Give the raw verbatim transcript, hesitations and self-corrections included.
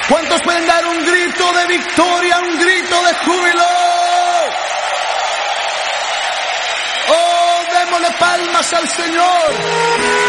¿Cuántos pueden dar un grito de victoria, un grito de júbilo? ¡Oh, démosle palmas al Señor!